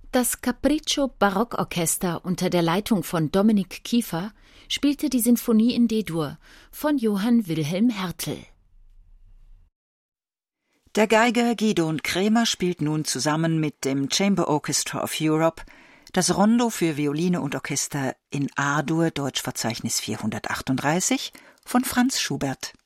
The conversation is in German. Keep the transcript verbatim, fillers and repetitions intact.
Das Capriccio Barockorchester unter der Leitung von Dominik Kiefer spielte die Sinfonie in D-Dur von Johann Wilhelm Hertel. Der Geiger Gidon Kremer spielt nun zusammen mit dem Chamber Orchestra of Europe das Rondo für Violine und Orchester in A-Dur, Deutschverzeichnis vierhundertachtunddreißig, von Franz Schubert.